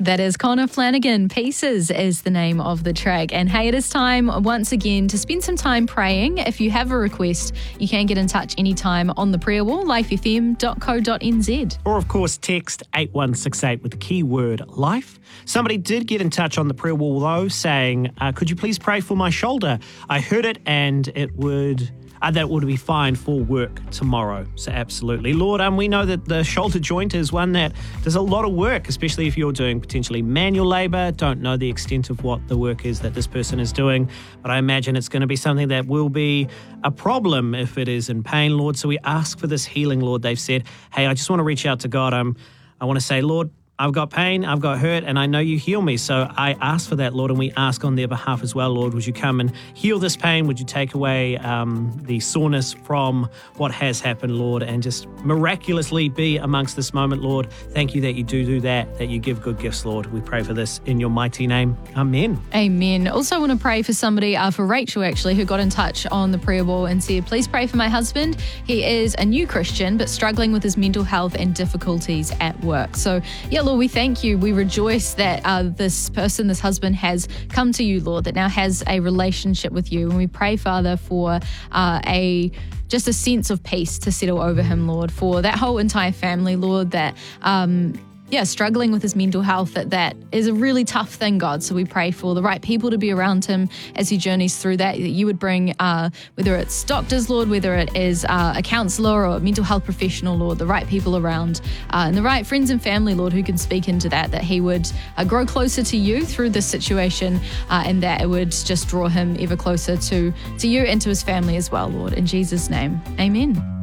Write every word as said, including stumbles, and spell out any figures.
That is Connor Flanagan. Pieces is the name of the track. And hey, it is time once again to spend some time praying. If you have a request, you can get in touch anytime on the prayer wall, life f m dot co dot n z. Or, of course, text eight one six eight with the keyword life. Somebody did get in touch on the prayer wall, though, saying, uh, could you please pray for my shoulder? I heard it and it would... Uh, that would be fine for work tomorrow. So absolutely. Lord, um, we know that the shoulder joint is one that does a lot of work, especially if you're doing potentially manual labour. Don't know the extent of what the work is that this person is doing, but I imagine it's going to be something that will be a problem if it is in pain, Lord. So we ask for this healing, Lord. They've said, hey, I just want to reach out to God. Um, I want to say, Lord, I've got pain, I've got hurt, and I know you heal me. So I ask for that, Lord, and we ask on their behalf as well, Lord. Would you come and heal this pain? Would you take away um, the soreness from what has happened, Lord, and just miraculously be amongst this moment, Lord. Thank you that you do do that, that you give good gifts, Lord. We pray for this in your mighty name. Amen. Amen. Also want to pray for somebody, uh, for Rachel actually, who got in touch on the prayer wall and said, please pray for my husband. He is a new Christian, but struggling with his mental health and difficulties at work. So, yeah, Lord, we thank you. We rejoice that uh, this person, this husband, has come to you, Lord, that now has a relationship with you. And we pray, Father, for uh, a just a sense of peace to settle over him, Lord, for that whole entire family, Lord, that um, yeah, struggling with his mental health, that that is a really tough thing, God. So we pray for the right people to be around him as he journeys through that, that you would bring, uh, whether it's doctors, Lord, whether it is uh, a counsellor or a mental health professional, Lord, the right people around uh, and the right friends and family, Lord, who can speak into that, that he would uh, grow closer to you through this situation uh, and that it would just draw him ever closer to, to you and to his family as well, Lord. In Jesus' name, amen.